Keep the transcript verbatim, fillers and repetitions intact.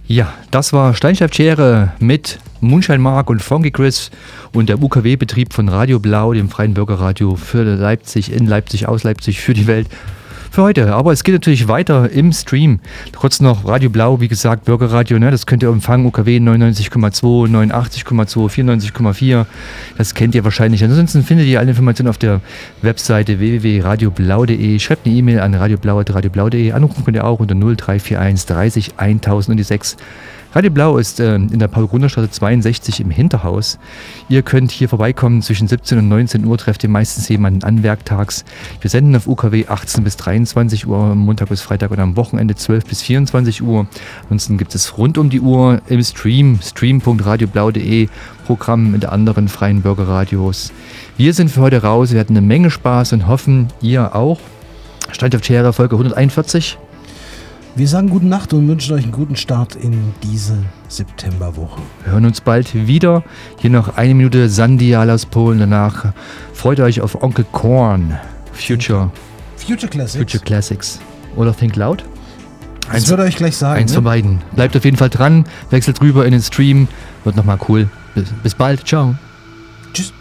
Ja, das war Steinschleifschere mit Moonshine Mark und Funky Chris und der U K W-Betrieb von Radio Blau, dem freien Bürgerradio für Leipzig, in Leipzig, aus Leipzig, für die Welt. Für heute. Aber es geht natürlich weiter im Stream. Kurz noch Radio Blau, wie gesagt, Bürgerradio, ne? Das könnt ihr empfangen, U K W neunundneunzig Komma zwei, neunundachtzig Komma zwei, vierundneunzig Komma vier. Das kennt ihr wahrscheinlich. Ansonsten findet ihr alle Informationen auf der Webseite w w w punkt radio blau punkt de. Schreibt eine E-Mail an radioblau at radioblau punkt de. Anrufen könnt ihr auch unter null drei vier eins dreißig eintausend und die sechs. Radio Blau ist äh, in der Paul-Gruner-Straße zweiundsechzig im Hinterhaus. Ihr könnt hier vorbeikommen, zwischen siebzehn und neunzehn Uhr trefft ihr meistens jemanden an werktags. Wir senden auf U K W achtzehn bis dreiundzwanzig Uhr, Montag bis Freitag und am Wochenende zwölf bis vierundzwanzig Uhr. Ansonsten gibt es rund um die Uhr im Stream, stream punkt radioblau punkt de, Programm mit anderen freien Bürgerradios. Wir sind für heute raus, wir hatten eine Menge Spaß und hoffen, ihr auch. Steinschleifschere, Folge hunderteinundvierzig. Wir sagen gute Nacht und wünschen euch einen guten Start in diese Septemberwoche. Wir hören uns bald wieder. Hier noch eine Minute Sandial aus Polen. Danach freut euch auf Onkel Korn. Future. Future Classics. Future Classics. Oder Think Loud. Das würde ich euch gleich sagen. Eins ne? von beiden. Bleibt auf jeden Fall dran. Wechselt rüber in den Stream. Wird nochmal cool. Bis, bis bald. Ciao.